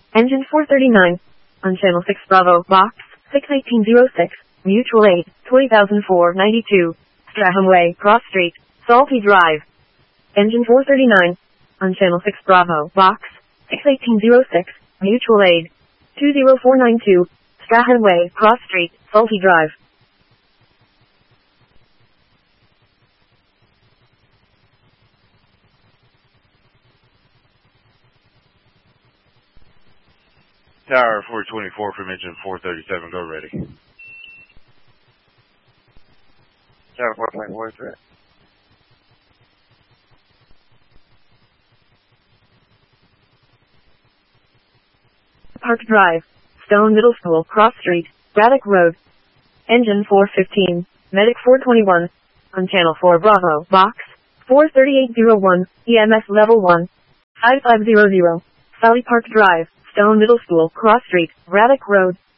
Engine 439. On Channel 6 Bravo, Box 61806, Mutual Aid, 20,492, Stratham Way, Cross Street, Salty Drive. Engine 439. On Channel 6 Bravo, Box 61806, Mutual Aid, 20492, Stratham Way, Cross Street, Salty Drive. Tower 424 from engine 437, go ready. Tower 424, threat. Park Drive, Stone Middle School, Cross Street, Braddock Road. Engine 415, Medic 421. On Channel 4 Bravo, Box 43801, EMS Level 1, 5500, Sally Park Drive, Stone Middle School, Cross Street, Braddock Road.